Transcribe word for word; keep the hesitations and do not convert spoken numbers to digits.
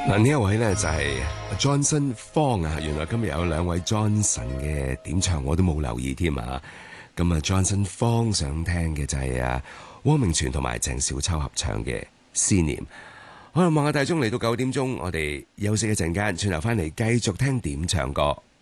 嗱，呢一位呢就係 Johnson 方啊，原來今日有兩位 Johnson 嘅點唱，我都冇留意添啊。咁啊 Johnson 方想聽嘅就係啊汪明荃同埋鄭少秋合唱嘅《思念》。好啦，望下大鐘嚟到九點鐘，我哋休息一陣間，轉頭翻嚟繼續聽點唱歌。